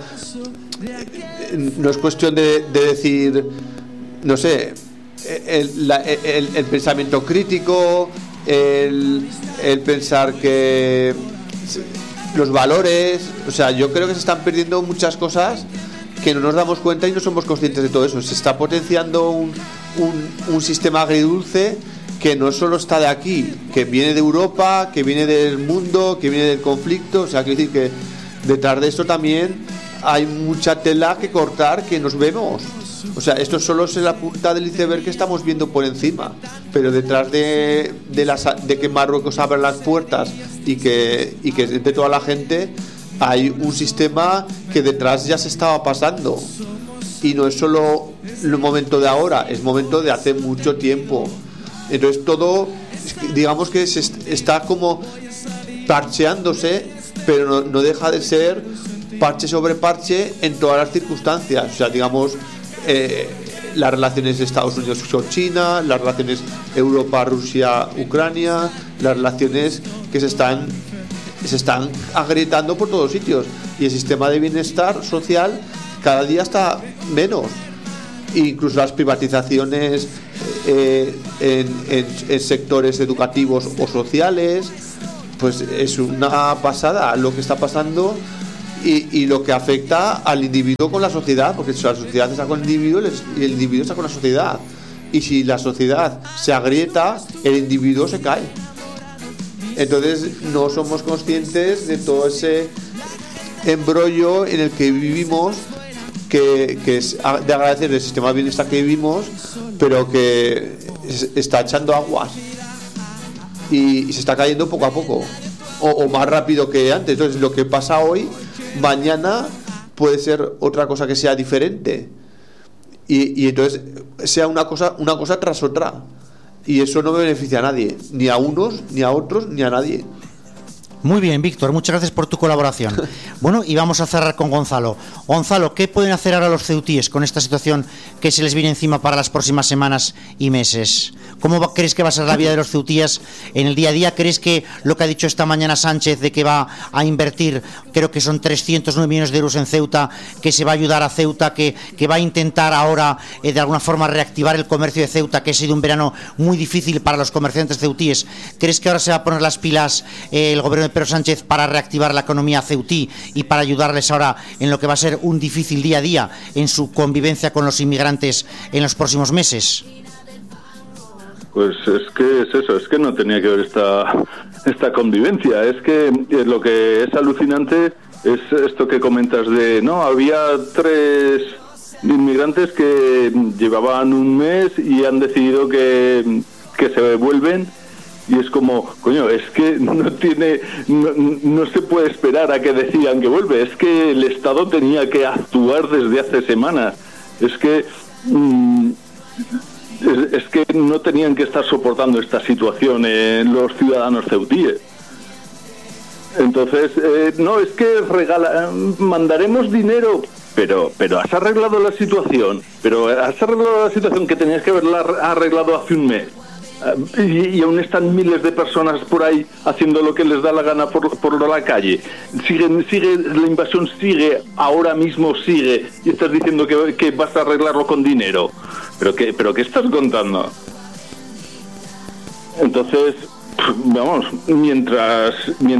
No es cuestión de decir, no sé, el pensamiento crítico, el pensar que los valores, o sea, yo creo que se están perdiendo muchas cosas que no nos damos cuenta y no somos conscientes de todo eso. Se está potenciando un sistema agridulce que no solo está de aquí, que viene de Europa, que viene del mundo, que viene del conflicto. O sea, quiero decir que detrás de esto también hay mucha tela que cortar, que nos vemos. O sea, esto solo es la punta del iceberg que estamos viendo por encima, pero detrás de que Marruecos abra las puertas y que entre toda la gente, hay un sistema que detrás ya se estaba pasando, y no es solo el momento de ahora, es momento de hace mucho tiempo. Entonces todo, digamos que se está como parcheándose, pero no deja de ser parche sobre parche en todas las circunstancias. O sea, digamos, las relaciones de Estados Unidos con China, las relaciones Europa, Rusia, Ucrania, las relaciones que se están se están agrietando por todos sitios y el sistema de bienestar social cada día está menos. Incluso las privatizaciones en sectores educativos o sociales, pues es una pasada lo que está pasando y lo que afecta al individuo con la sociedad, porque si la sociedad está con el individuo y el individuo está con la sociedad, y si la sociedad se agrieta, el individuo se cae. Entonces no somos conscientes de todo ese embrollo en el que vivimos, que es de agradecer el sistema de bienestar que vivimos, pero que está echando aguas y se está cayendo poco a poco o más rápido que antes. Entonces lo que pasa hoy, mañana puede ser otra cosa que sea diferente y entonces sea una cosa tras otra, y eso no beneficia a nadie, ni a unos, ni a otros, ni a nadie. Muy bien, Víctor, muchas gracias por tu colaboración. Bueno, y vamos a cerrar con Gonzalo. Gonzalo, ¿qué pueden hacer ahora los ceutíes con esta situación que se les viene encima para las próximas semanas y meses? ¿Cómo crees que va a ser la vida de los ceutíes en el día a día? ¿Crees que lo que ha dicho esta mañana Sánchez de que va a invertir, creo que son 309 millones de euros en Ceuta, que se va a ayudar a Ceuta, que va a intentar ahora de alguna forma reactivar el comercio de Ceuta, que ha sido un verano muy difícil para los comerciantes ceutíes? ¿Crees que ahora se va a poner las pilas el gobierno de Pedro Sánchez para reactivar la economía ceutí y para ayudarles ahora en lo que va a ser un difícil día a día en su convivencia con los inmigrantes en los próximos meses? Pues es que es eso, es que no tenía que ver esta convivencia. Es que lo que es alucinante es esto que comentas de, no, había 3 inmigrantes que llevaban un mes y han decidido que se vuelven. Y es como, coño, es que no se puede esperar a que decidan que vuelve. Es que el Estado tenía que actuar desde hace semanas. Es que no tenían que estar soportando esta situación los ciudadanos ceutíes. Entonces, no, es que mandaremos dinero, pero has arreglado la situación, que tenías que haberla arreglado hace un mes. Y aún están miles de personas por ahí haciendo lo que les da la gana por la calle. La invasión sigue, ahora mismo sigue, y estás diciendo que vas a arreglarlo con dinero. ¿Pero qué estás contando? Entonces, vamos, mientras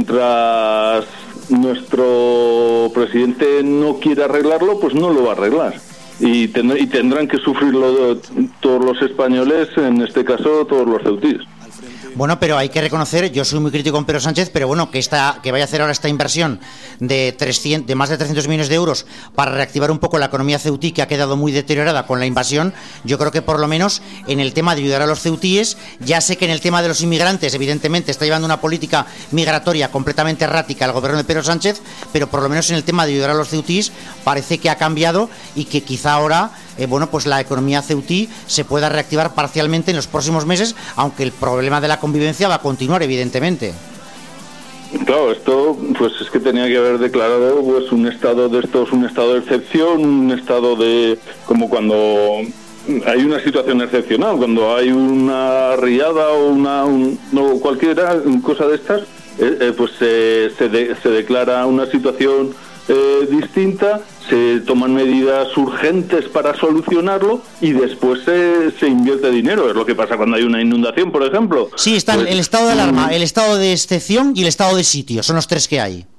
nuestro presidente no quiere arreglarlo, pues no lo va a arreglar. Y tendrán que sufrirlo todos los españoles, en este caso todos los ceutíes. Bueno, pero hay que reconocer, yo soy muy crítico con Pedro Sánchez, pero bueno, que vaya a hacer ahora esta inversión de más de 300 millones de euros para reactivar un poco la economía ceutí, que ha quedado muy deteriorada con la invasión. Yo creo que por lo menos en el tema de ayudar a los ceutíes, ya sé que en el tema de los inmigrantes, evidentemente está llevando una política migratoria completamente errática el gobierno de Pedro Sánchez, pero por lo menos en el tema de ayudar a los ceutíes parece que ha cambiado y que quizá ahora pues la economía ceutí se pueda reactivar parcialmente en los próximos meses, aunque el problema de la convivencia va a continuar, evidentemente. Claro, esto pues es que tenía que haber declarado pues un estado de excepción, un estado de, como cuando hay una situación excepcional, cuando hay una riada o cualquiera cosa de estas, pues se declara una situación distinta, se toman medidas urgentes para solucionarlo y después se invierte dinero. Es lo que pasa cuando hay una inundación, por ejemplo. Sí, está pues, el estado de alarma, el estado de excepción y el estado de sitio, son los 3 que hay.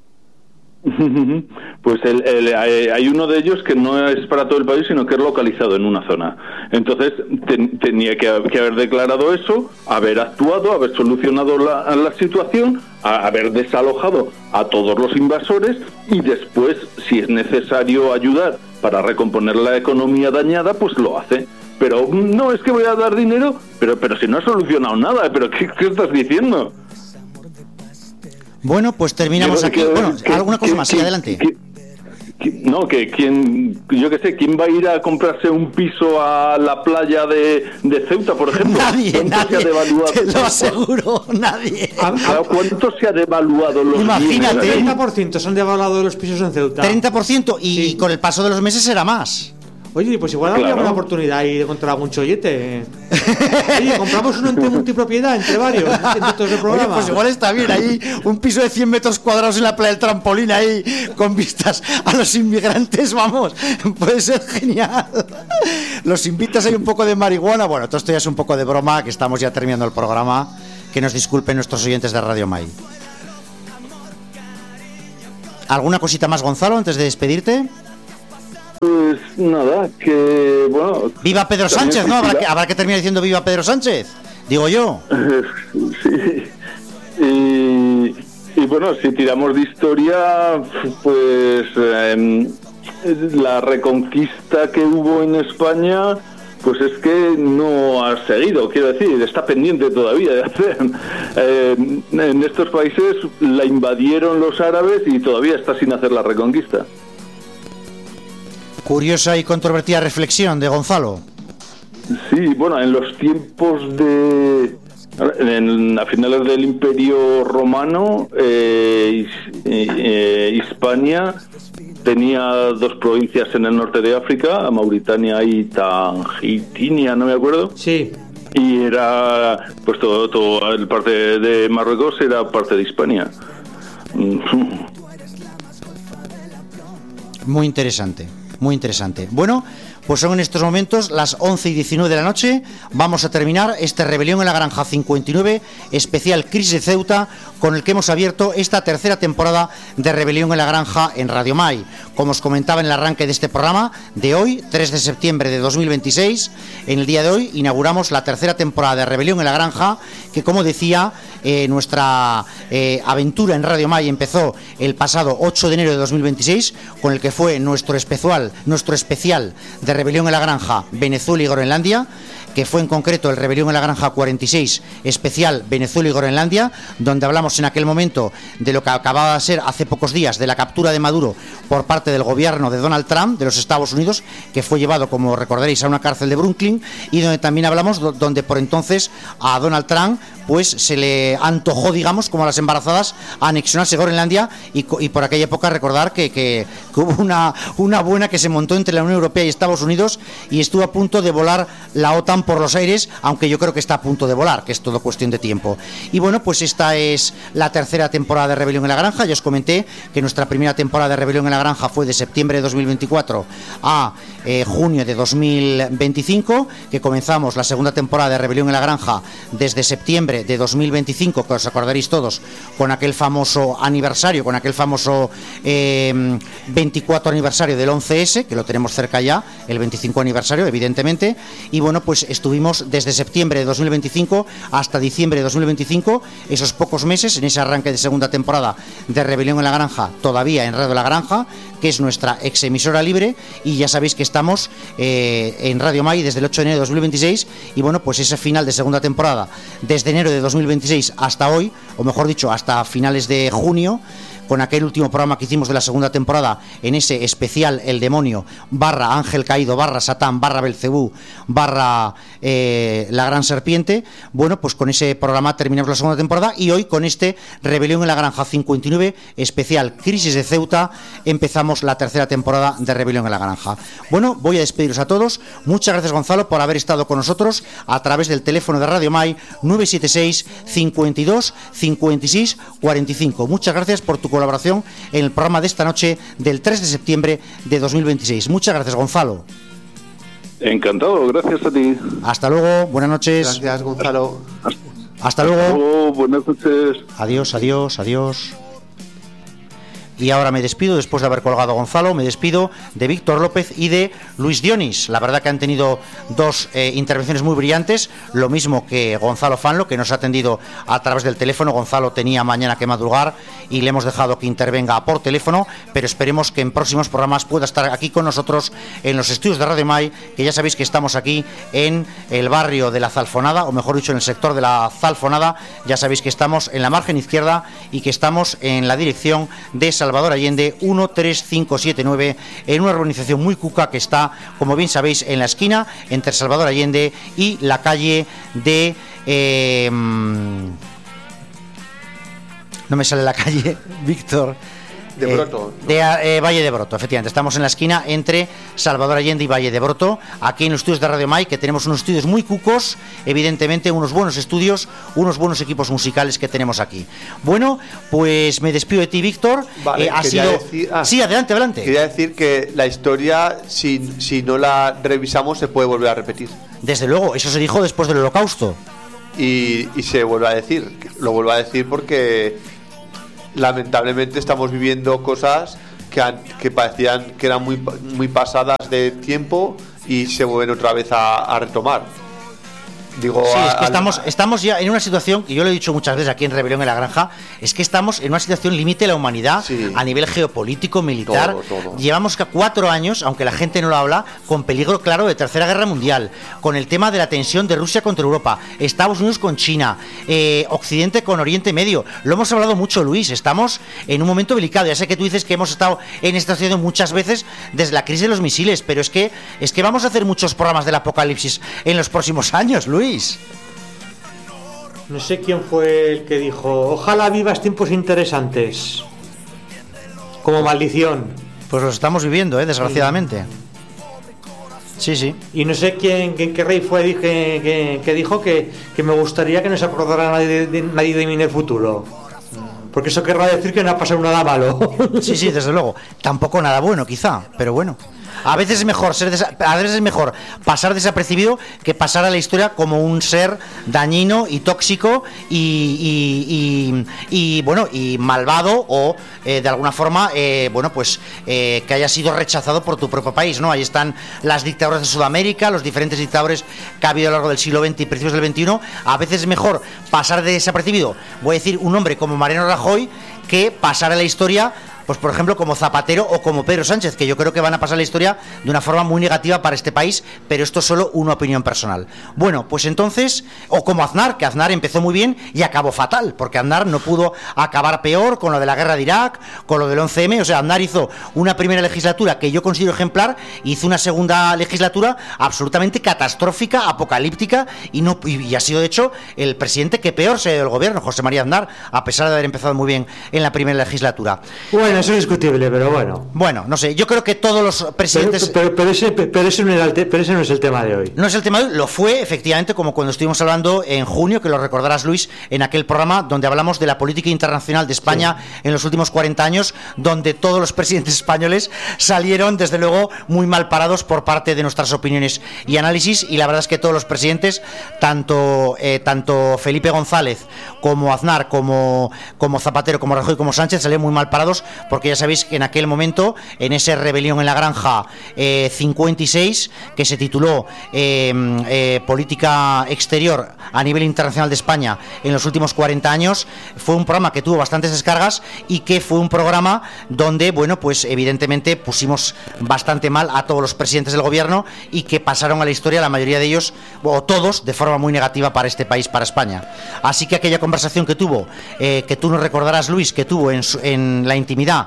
Pues hay uno de ellos que no es para todo el país, sino que es localizado en una zona. Entonces tenía que haber declarado eso, haber actuado, haber solucionado la situación, haber desalojado a todos los invasores y después, si es necesario ayudar para recomponer la economía dañada, pues lo hace. Pero no es que voy a dar dinero, pero si no ha solucionado nada, pero ¿qué estás diciendo? Bueno, pues terminamos aquí. Bueno, ¿alguna cosa más? Sí, adelante. ¿quién va a ir a comprarse un piso a la playa de Ceuta, por ejemplo? Nadie, te lo aseguro, nadie. ¿Cuánto se ha devaluado los Imagínate, bienes? 30% se han devaluado los pisos en Ceuta. 30% y sí. Con el paso de los meses será más. Oye, pues igual habría una oportunidad ahí de encontrar algún chollete. Oye, compramos uno entre multipropiedad, entre varios, entre todos el programa. Oye, pues igual está bien ahí, un piso de 100 metros cuadrados en la playa del Trampolín ahí, con vistas a los inmigrantes, vamos, puede ser genial. Los invitas ahí un poco de marihuana. Bueno, todo esto ya es un poco de broma, que estamos ya terminando el programa. Que nos disculpen nuestros oyentes de Radio Mai. ¿Alguna cosita más, Gonzalo, antes de despedirte? Pues nada, que bueno... ¡Viva Pedro Sánchez! ¿No? Habrá que terminar diciendo ¡viva Pedro Sánchez! Digo yo. Sí. Y bueno, si tiramos de historia, pues la reconquista que hubo en España, pues es que no ha seguido, quiero decir, está pendiente todavía de hacer. En estos países la invadieron los árabes y todavía está sin hacer la reconquista. Curiosa y controvertida reflexión de Gonzalo. Sí, bueno, en los tiempos a finales del Imperio Romano, Hispania tenía 2 provincias en el norte de África, Mauritania y Tangitinia, no me acuerdo. Sí. Y era, pues todo el parte de Marruecos era parte de Hispania. Muy interesante. Muy interesante. Bueno, pues son en estos momentos las 11:19 de la noche. Vamos a terminar este Rebelión en la Granja 59, especial Crisis de Ceuta, con el que hemos abierto esta tercera temporada de Rebelión en la Granja en Radio Mai. Como os comentaba en el arranque de este programa de hoy, 3 de septiembre de 2026, en el día de hoy inauguramos la tercera temporada de Rebelión en la Granja, que, como decía, nuestra aventura en Radio Mai empezó el pasado 8 de enero de 2026, con el que fue nuestro especial de Rebelión en la Granja Venezuela y Groenlandia, que fue en concreto el Rebelión en la Granja 46, especial Venezuela y Groenlandia, donde hablamos en aquel momento de lo que acababa de ser hace pocos días, de la captura de Maduro por parte del gobierno de Donald Trump, de los Estados Unidos, que fue llevado, como recordaréis, a una cárcel de Brooklyn, y donde también hablamos donde por entonces a Donald Trump pues se le antojó, digamos, como a las embarazadas, anexionarse Groenlandia, y por aquella época recordar que hubo una buena que se montó entre la Unión Europea y Estados Unidos, y estuvo a punto de volar la OTAN por los aires, aunque yo creo que está a punto de volar, que es todo cuestión de tiempo. Y bueno, pues esta es la tercera temporada de Rebelión en la Granja. Ya os comenté que nuestra primera temporada de Rebelión en la Granja fue de septiembre de 2024 a junio de 2025, que comenzamos la segunda temporada de Rebelión en la Granja desde septiembre de 2025, que os acordaréis todos, con aquel famoso aniversario, con aquel famoso 24 aniversario del 11S, que lo tenemos cerca ya, el 25 aniversario, evidentemente. Y bueno, pues estuvimos desde septiembre de 2025 hasta diciembre de 2025, esos pocos meses, en ese arranque de segunda temporada de Rebelión en la Granja, todavía en Radio La Granja, que es nuestra ex emisora libre, y ya sabéis que estamos en Radio Mai desde el 8 de enero de 2026, y bueno, pues ese final de segunda temporada, desde enero de 2026 hasta hoy, o mejor dicho, hasta finales de junio, con aquel último programa que hicimos de la segunda temporada, en ese especial El Demonio, / Ángel Caído, / Satán, / Belcebú, / La Gran Serpiente. Bueno, pues con ese programa terminamos la segunda temporada, y hoy con este Rebelión en la Granja 59, especial Crisis de Ceuta, empezamos la tercera temporada de Rebelión en la Granja. Bueno, voy a despediros a todos. Muchas gracias, Gonzalo, por haber estado con nosotros a través del teléfono de Radio Mai 976 52 56 45. Muchas gracias por tu colaboración en el programa de esta noche del 3 de septiembre de 2026. Muchas gracias, Gonzalo. Encantado, gracias a ti. Hasta luego, buenas noches. Gracias, Gonzalo. Hasta luego. Buenas noches. Adiós, adiós, adiós. Y ahora me despido, después de haber colgado a Gonzalo, me despido de Víctor López y de Luis Dionis. La verdad que han tenido dos intervenciones muy brillantes, lo mismo que Gonzalo Fanlo, que nos ha atendido a través del teléfono. Gonzalo tenía mañana que madrugar y le hemos dejado que intervenga por teléfono, pero esperemos que en próximos programas pueda estar aquí con nosotros en los estudios de Radio Mai, que ya sabéis que estamos aquí en el barrio de la Zalfonada, o mejor dicho, en el sector de la Zalfonada. Ya sabéis que estamos en la margen izquierda y que estamos en la dirección de Salvador Allende 13579, en una urbanización muy cuca que está, como bien sabéis, en la esquina entre Salvador Allende y la calle de no me sale la calle, Víctor, De Broto. De Valle de Broto, efectivamente. Estamos en la esquina entre Salvador Allende y Valle de Broto, aquí en los estudios de Radio Mai, que tenemos unos estudios muy cucos, evidentemente unos buenos estudios, unos buenos equipos musicales que tenemos aquí. Bueno, pues me despido de ti, Víctor. Vale, Sí, adelante. Quería decir que la historia, si no la revisamos, se puede volver a repetir. Desde luego, eso se dijo después del Holocausto. Y se vuelve a decir. Lo vuelvo a decir porque lamentablemente estamos viviendo cosas que parecían que eran muy pasadas de tiempo y se vuelven otra vez a retomar. Digo, sí, es que estamos ya en una situación, y yo lo he dicho muchas veces aquí en Rebelión en la Granja, es que estamos en una situación límite de la humanidad, sí, a nivel geopolítico, militar. Todo. Llevamos 4 años, aunque la gente no lo habla, con peligro claro de tercera guerra mundial, con el tema de la tensión de Rusia contra Europa, Estados Unidos con China, Occidente con Oriente Medio. Lo hemos hablado mucho, Luis, estamos en un momento delicado. Ya sé que tú dices que hemos estado en esta situación muchas veces desde la crisis de los misiles, pero es que vamos a hacer muchos programas del apocalipsis en los próximos años, Luis. No sé quién fue el que dijo: ojalá vivas tiempos interesantes. Como maldición. Pues los estamos viviendo, desgraciadamente. Sí. Y no sé qué rey fue que dijo que me gustaría que no se acordara nadie de mí en el futuro. Porque eso querrá decir que no ha pasado nada malo. Sí, desde luego. Tampoco nada bueno, quizá, pero bueno. A veces es mejor pasar desapercibido que pasar a la historia como un ser dañino y tóxico y malvado, o de alguna forma que haya sido rechazado por tu propio país, ¿no? Ahí están las dictaduras de Sudamérica, los diferentes dictadores que ha habido a lo largo del siglo XX y principios del XXI. A veces es mejor pasar desapercibido, voy a decir, un hombre como Mariano Rajoy, que pasar a la historia, pues por ejemplo como Zapatero o como Pedro Sánchez, que yo creo que van a pasar la historia de una forma muy negativa para este país, pero esto es solo una opinión personal. Bueno, pues entonces, o como Aznar, que Aznar empezó muy bien y acabó fatal, porque Aznar no pudo acabar peor con lo de la guerra de Irak, con lo del 11M, o sea, Aznar hizo una primera legislatura que yo considero ejemplar, hizo una segunda legislatura absolutamente catastrófica, apocalíptica, y ha sido de hecho el presidente que peor se ha ido del gobierno, José María Aznar, a pesar de haber empezado muy bien en la primera legislatura. Bueno, eso es discutible, pero bueno. Bueno, no sé, yo creo que todos los presidentes... Pero ese no es el tema de hoy. No es el tema de hoy, lo fue efectivamente, como cuando estuvimos hablando en junio, que lo recordarás, Luis, en aquel programa donde hablamos de la política internacional de España, sí, en los últimos 40 años, donde todos los presidentes españoles salieron, desde luego, muy mal parados por parte de nuestras opiniones y análisis, y la verdad es que todos los presidentes, tanto Felipe González como Aznar, como Zapatero, como Rajoy, como Sánchez, salieron muy mal parados, porque ya sabéis que en aquel momento, en ese Rebelión en la Granja 56, que se tituló Política Exterior a nivel internacional de España en los últimos 40 años, fue un programa que tuvo bastantes descargas y que fue un programa donde, bueno, pues evidentemente pusimos bastante mal a todos los presidentes del gobierno y que pasaron a la historia, la mayoría de ellos, o todos, de forma muy negativa para este país, para España. Así que aquella conversación que tuvo, que tú nos recordarás, Luis, que tuvo en la intimidad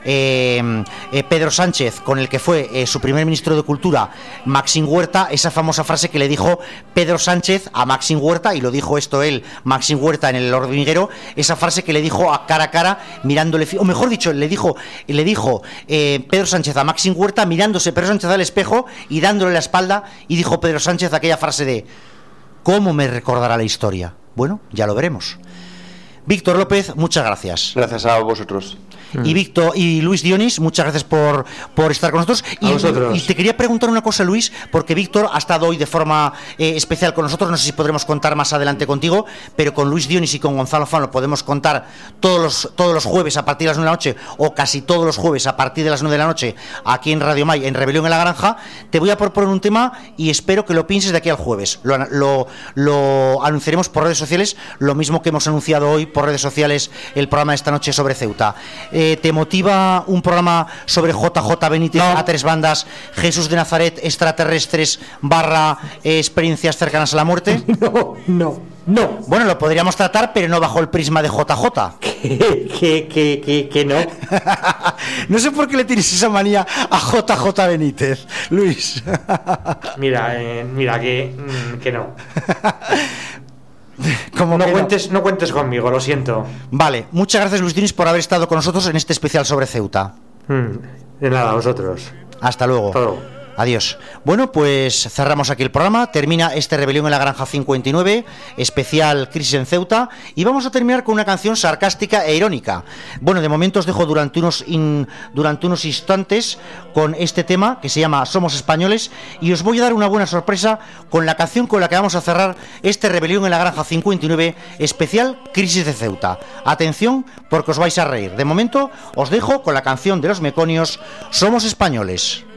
Pedro Sánchez con el que fue su primer ministro de Cultura, Maxim Huerta, esa famosa frase que le dijo Pedro Sánchez a Maxim Huerta, y lo dijo esto él, Maxim Huerta, en el hormiguero, esa frase que le dijo a cara mirándole, o mejor dicho, le dijo Pedro Sánchez a Maxim Huerta, mirándose Pedro Sánchez al espejo y dándole la espalda, y dijo Pedro Sánchez aquella frase de: ¿cómo me recordará la historia? Bueno, ya lo veremos. Víctor López, muchas gracias. Gracias a vosotros. Y Luis Dionis, muchas gracias por estar con nosotros. Y te quería preguntar una cosa, Luis, porque Víctor ha estado hoy de forma especial con nosotros. No sé si podremos contar más adelante contigo, pero con Luis Dionis y con Gonzalo Fano podemos contar todos los jueves a partir de las 9 de la noche, o casi todos los jueves a partir de las 9 de la noche, aquí en Radio Mai, en Rebelión en la Granja. Te voy a proponer un tema y espero que lo pienses de aquí al jueves. Lo anunciaremos por redes sociales, lo mismo que hemos anunciado hoy por redes sociales el programa de esta noche sobre Ceuta. ¿Te motiva un programa sobre JJ Benítez, a tres bandas, Jesús de Nazaret, extraterrestres / experiencias cercanas a la muerte? No. Bueno, lo podríamos tratar, pero no bajo el prisma de JJ. Que no. No sé por qué le tienes esa manía a JJ Benítez, Luis. Mira, que no. Como No que cuentes conmigo, lo siento. Vale, muchas gracias Luis Dionis por haber estado con nosotros en este especial sobre Ceuta. De nada, a vosotros. Hasta luego. Hasta luego. Adiós. Bueno, pues cerramos aquí el programa. Termina este Rebelión en la Granja 59, especial Crisis en Ceuta. Y vamos a terminar con una canción sarcástica e irónica. Bueno, de momento os dejo durante unos instantes con este tema que se llama Somos Españoles. Y os voy a dar una buena sorpresa con la canción con la que vamos a cerrar este Rebelión en la Granja 59, especial Crisis de Ceuta. Atención, porque os vais a reír. De momento os dejo con la canción de Los Meconios, Somos Españoles.